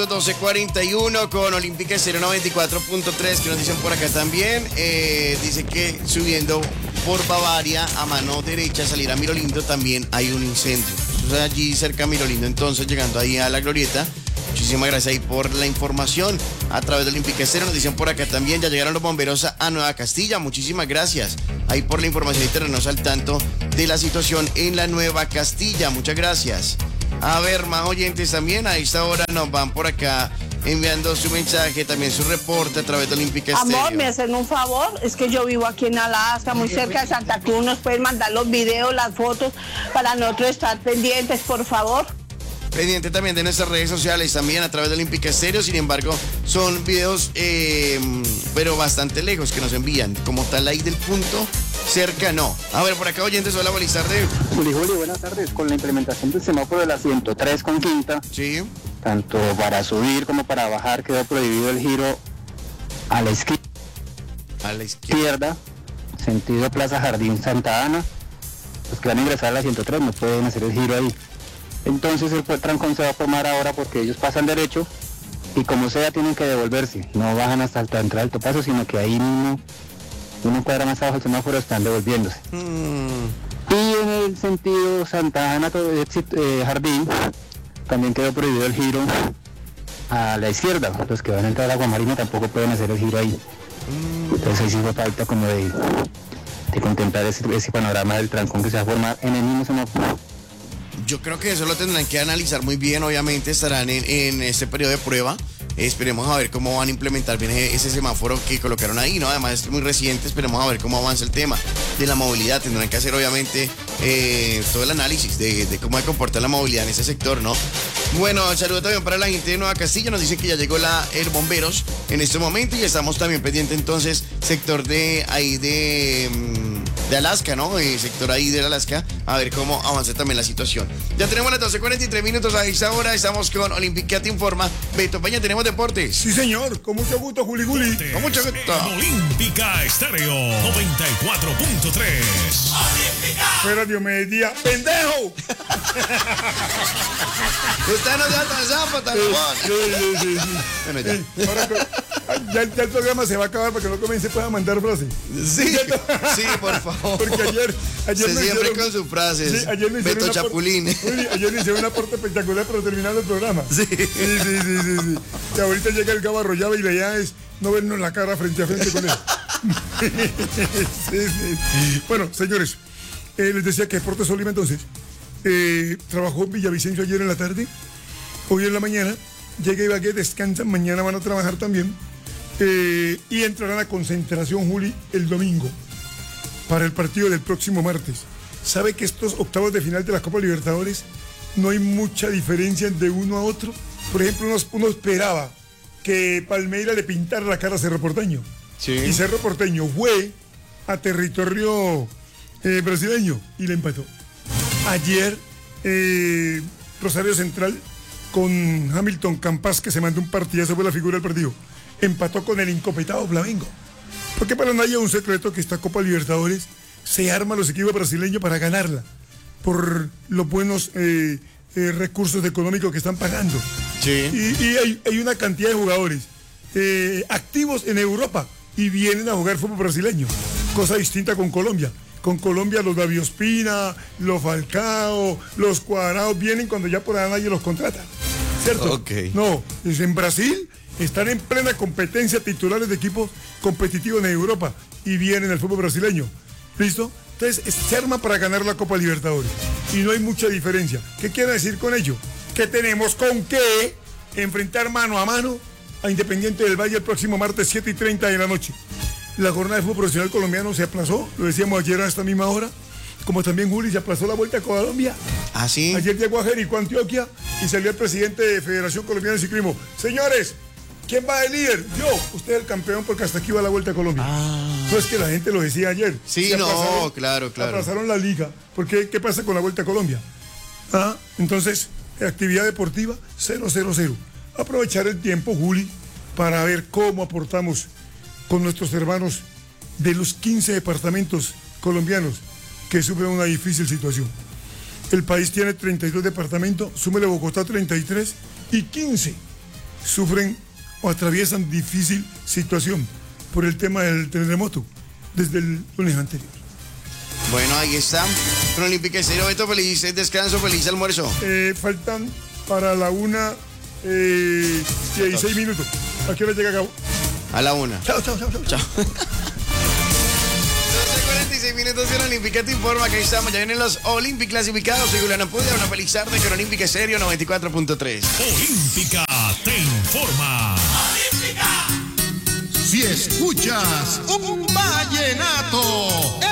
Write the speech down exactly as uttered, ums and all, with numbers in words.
doce cuarenta y uno con Olímpica Estéreo noventa y cuatro punto tres, que nos dicen por acá también. Eh, dice que subiendo por Bavaria a mano derecha, salir a Mirolindo, también hay un incendio. Eso es allí cerca a Mirolindo, entonces llegando ahí a la glorieta. Muchísimas gracias ahí por la información a través de Olímpica Estéreo. Nos dicen por acá también, ya llegaron los bomberos a Nueva Castilla. Muchísimas gracias ahí por la información y tenernos al tanto de la situación en la Nueva Castilla. Muchas gracias. A ver, más oyentes también a esta hora nos van por acá enviando su mensaje, también su reporte a través de Olímpica Estéreo. Amor, ¿me hacen un favor? Es que yo vivo aquí en Alaska, muy cerca de Santa Cruz. ¿Nos pueden mandar los videos, las fotos para nosotros estar pendientes, por favor? Pendiente también de nuestras redes sociales, también a través de Olímpica Estéreo. Sin embargo, son videos, eh, pero bastante lejos que nos envían. Como tal, ahí del punto, cerca no. A ver, por acá oyentes, hola, buenas tardes. Juli, Juli, buenas tardes. Con la implementación del semáforo de la ciento tres con quinta, sí, tanto para subir como para bajar, quedó prohibido el giro a la izquierda, a la izquierda, sentido Plaza Jardín Santa Ana. Los que van a ingresar a la ciento tres no pueden hacer el giro ahí. Entonces el trancón se va a formar ahora porque ellos pasan derecho y como sea tienen que devolverse. No bajan hasta la entrada del Topazo, sino que ahí mismo, una cuadra más abajo del semáforo, están devolviéndose. Mm. Y en el sentido Santa Ana eh, Jardín también quedó prohibido el giro a la izquierda. Los que van a entrar a Agua Marina tampoco pueden hacer el giro ahí. Mm. Entonces ahí sí fue falta como de, de contemplar ese, ese panorama del trancón que se va a formar en el mismo semáforo. Yo creo que eso lo tendrán que analizar muy bien. Obviamente estarán en, en este periodo de prueba. Esperemos a ver cómo van a implementar bien ese semáforo que colocaron ahí, ¿no? Además es muy reciente, esperemos a ver cómo avanza el tema de la movilidad. Tendrán que hacer obviamente eh, todo el análisis de, de cómo se comporta la movilidad en ese sector, ¿no? Bueno, saludo también para la gente de Nueva Castilla. Nos dicen que ya llegó la el bomberos en este momento y estamos también pendientes entonces sector de ahí de, de Alaska, ¿no? El sector ahí de Alaska, a ver cómo avanza también la situación. Ya tenemos las doce cuarenta y tres minutos a esta hora, estamos con Olímpica Te Informa. Beto Peña, tenemos deportes. Sí, señor, con mucho gusto, Juli Juli. Con mucho gusto. Olímpica Estéreo noventa y cuatro punto tres. Olímpica. Fuera Diomedes, pendejo. Usted no se atrasado, Patalibón. Sí, sí, sí, sí. Bueno, ya. Sí, ahora, ya, ya el programa se va a acabar para que no comience pues, a mandar frases. Sí, sí, por favor. Porque ayer, ayer se me siempre hicieron, con sus frases. Sí, ayer me Beto Chapulín. Aporte, ayer me hicieron un aporte espectacular para terminar el programa. Sí. Sí, sí, sí, sí, sí. Y ahorita llega el Cabo Arroyaba y la idea es no vernos la cara frente a frente con él. Sí, sí. Bueno, señores, eh, les decía que Deportes Olima entonces eh, trabajó en Villavicencio ayer en la tarde, hoy en la mañana, llega Ibagué, descansan, mañana van a trabajar también eh, y entrarán a concentración, Juli, el domingo para el partido del próximo martes. ¿Sabe que estos octavos de final de la Copa Libertadores no hay mucha diferencia de uno a otro? Por ejemplo, uno, uno esperaba que Palmeiras le pintara la cara a Cerro Porteño. Sí. Y Cerro Porteño fue a territorio eh, brasileño y le empató. Ayer, eh, Rosario Central con Hamilton Campas, que se mandó un partidazo, fue la figura del partido, empató con el incopetado Flamengo. Porque para nadie es un secreto que esta Copa Libertadores se arma los equipos brasileños para ganarla, por los buenos eh, eh, recursos económicos que están pagando. Sí. Y, y hay, hay una cantidad de jugadores eh, activos en Europa y vienen a jugar fútbol brasileño, cosa distinta con Colombia. Con Colombia los David Ospina, los Falcao, los Cuadrados vienen cuando ya por allá nadie los contrata, ¿cierto? Okay. No, es en Brasil están en plena competencia titulares de equipos competitivos en Europa y vienen al fútbol brasileño, ¿listo? Entonces se arma para ganar la Copa Libertadores y no hay mucha diferencia. ¿Qué quiere decir con ello? Que tenemos con qué enfrentar mano a mano a Independiente del Valle el próximo martes siete y treinta de la noche. La jornada de fútbol profesional colombiano se aplazó, lo decíamos ayer a esta misma hora, como también Juli, se aplazó la vuelta a Colombia. ¿Ah, sí? Ayer llegó a Jericó, Antioquia, y salió el presidente de Federación Colombiana de Ciclismo. Señores, ¿quién va de líder? Yo, usted es el campeón porque hasta aquí va la vuelta a Colombia. Ah. No es que la gente lo decía ayer. Sí, se no, claro, claro. Aplazaron la liga. ¿Por qué? ¿Qué pasa con la vuelta a Colombia? Ah, entonces, actividad deportiva, cero cero cero. Aprovechar el tiempo, Juli, para ver cómo aportamos con nuestros hermanos de los quince departamentos colombianos que sufren una difícil situación. El país tiene treinta y dos departamentos, súmele Bogotá treinta y tres y quince sufren o atraviesan difícil situación por el tema del terremoto desde el lunes anterior. Bueno, ahí está. Olímpica Estéreo, Beto, feliz descanso, feliz almuerzo. Eh, faltan para la una eh, dieciséis minutos. ¿A qué hora llega a cabo? A la una. Chao, chao, chao, chao. Chao. doce cuarenta y seis minutos de la Olímpica te informa que ahí estamos. Ya vienen los Olímpicos clasificados. Soy Julián Ampudia, una feliz tarde con Olímpica Estéreo noventa y cuatro punto tres. Olímpica te informa. Olímpica. Si escuchas un vallenato